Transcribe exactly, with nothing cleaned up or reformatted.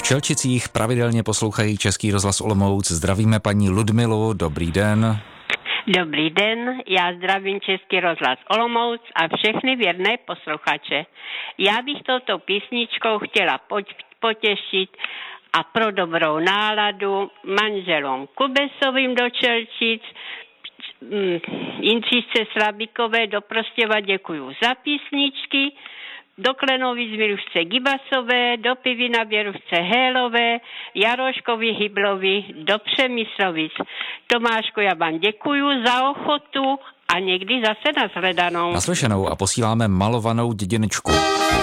Čelčicích pravidelně poslouchají Český rozhlas Olomouc. Zdravíme paní Ludmilu, dobrý den. Dobrý den, já zdravím Český rozhlas Olomouc a všechny věrné posluchače. Já bych touto písničkou chtěla potěšit a pro dobrou náladu manželům Kubesovým do Čelčic, Jindřišce Slabikové do Prostěva děkuju za písničky, do Klenovic Milušce Gibasové, do Pivina Běrušce Hélové, Jaroškovi Hyblovi, do Přemyslovic. Tomáško, já vám děkuju za ochotu a někdy zase nashledanou. Naslyšenou a posíláme malovanou děděnečku.